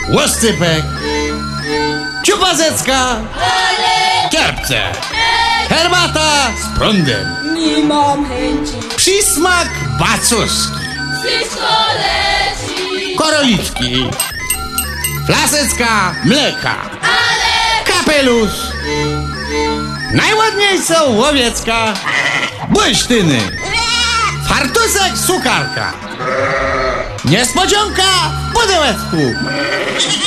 łoscypek, ciupazecka, kierpce, herbata z prądem, Nie mam chęci, przysmak bacuski, wszystko leci, koroliczki, flaseczka mleka, kapelusz, najładniejsza łowiecka, błysztyny, fartusek sukarka, niespodzianka w pudełeczku.